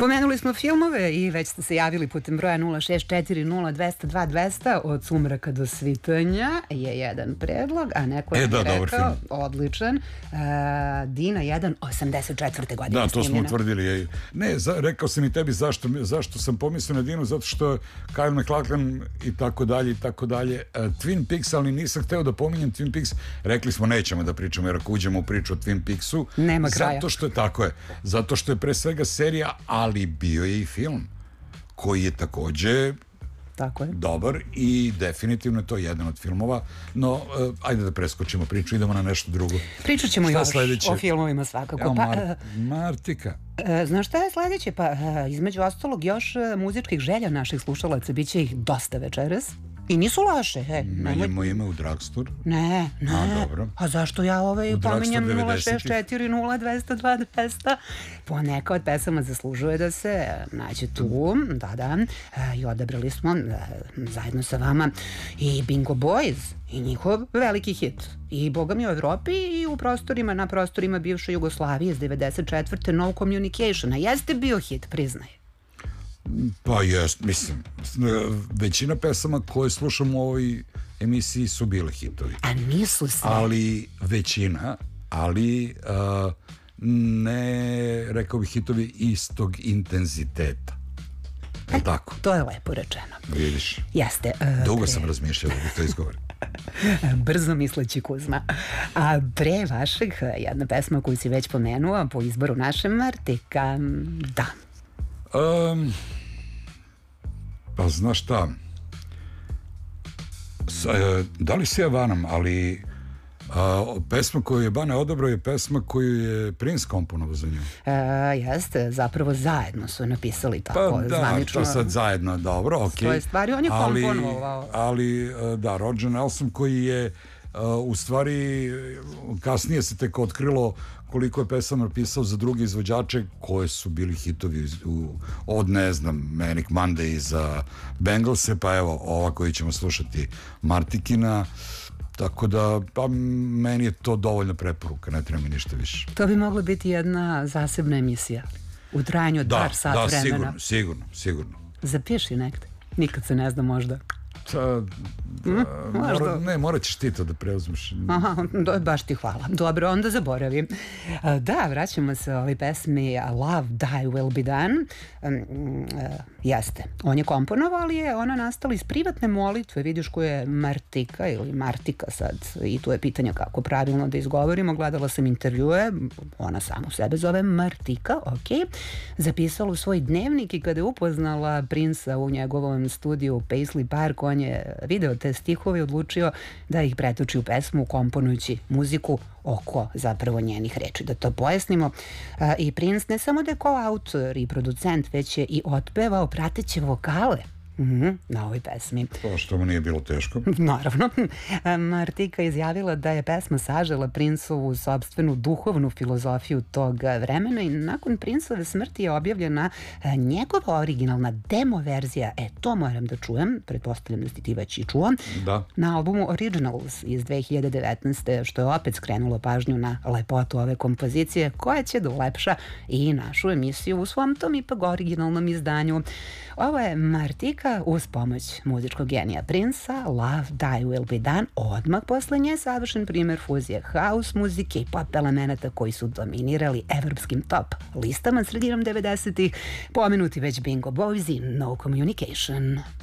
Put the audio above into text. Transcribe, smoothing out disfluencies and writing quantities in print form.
Pomenuli smo filmove i već ste se javili putem broja 0640202 Od sumraka do svitanja je jedan predlog, a neko je rekao, odličan, Dina 1, 84. godine. Da, to smo utvrdili. Ne, rekao sam i tebi zašto sam pomislio na Dinu, zato što Kyle MacLachlan i tako dalje. Twin Peaks, ali nisam hteo da pominjem Twin Peaks. Rekli smo nećemo da pričamo, jer ako uđemo u priču o Twin Peaksu, nema kraja. Zato što je pre svega serija, ali bio je i film koji je takođe dobar i definitivno je to jedan od filmova, no ajde da preskočimo priču, idemo na nešto drugo. Pričat ćemo još o filmovima svakako. Martika. Znaš šta je sledeće? Pa između ostalog još muzičkih želja naših slušalaca, bit će ih dosta večeras. I nisu loše. Menjamo ime u Drugstore? Ne. Dobro. A zašto ja pominjem 0640202? Poneka od pesama zaslužuje da se nađe tu. Da. I odabrali smo zajedno sa vama i Bingo Boys i njihov veliki hit. I boga mi u Evropi i na prostorima bivše Jugoslavije iz 94. No Communication. A jeste bio hit, priznaj. Pa jest, mislim, većina pesama koje slušam u ovoj emisiji su bile hitovi. A nisu sve. Ali većina, ne, rekao bih, hitovi istog intenziteta. Tako? To je lepo rečeno. Vidiš. Jeste. Dugo sam razmišljao da to izgovorim. Brzo misleći Kuzma. A pre vašeg, jedna pesma koju si već pomenuo po izboru naše Martika. Da. Pa znaš šta, da li se ja vanam, ali pesma koju je Bane odabrao je pesma koju je Prince komponovao za nju. Jeste, zapravo zajedno su napisali tako zvanično. Pa da, to sad zajedno, dobro, okej. To je stvari, on je komponovao. Ali da, Roger Nelson koji je u stvari kasnije se tek otkrilo koliko je pesama pisao za druge izvođače koje su bili hitovi od, ne znam, Manic Monday za Bengalse, pa evo ova koju ćemo slušati Martikina, tako da pa meni je to dovoljna preporuka, ne treba mi ništa više. To bi mogla biti jedna zasebna emisija u trajanju od par sat vremena. Da, sigurno. Zapiši nekde, nikad se ne zna možda. Morat ćeš ti to da preuzmeš. Baš ti hvala. Dobro, onda zaboravim. Da, vraćamo se ovoj pesmi Love, Die Will Be Done. Jeste, on je komponovao, ali je ona nastala iz privatne molitve. Vidiš ko je Martika ili Martika sad, i tu je pitanje kako pravilno da izgovorimo. Gledala sam intervjue, ona samo sebe zove Martika, zapisala u svoj dnevnik i kada je upoznala Princa u njegovom studiju Paisley Park, on je video te stihove i odlučio da ih pretoči u pesmu komponujući muziku oko zapravo njenih reči. Da to pojasnimo. I Prince ne samo da je koautor i producent, već je i otpevao prateće vokale na ovoj pesmi. To što mu nije bilo teško. Naravno. Martika izjavila da je pesma sažela Princeovu sopstvenu duhovnu filozofiju tog vremena i nakon Princeove smrti je objavljena njegova originalna demo verzija. To moram da čujem, pretpostavljam da si ti već i čuo, na albumu Originals iz 2019. što je opet skrenulo pažnju na lepotu ove kompozicije koja će da ulepša i našu emisiju u svom tom ipak originalnom izdanju. Ovo je Martika uz pomoć muzičkog genija Princa, Love, Die Will Be Done, odmah posle nje savršen primer fuzije house muzike i pop elemenata koji su dominirali evropskim top listama sredinom 90-ih, pomenuti već Bingo Boys i No Communication.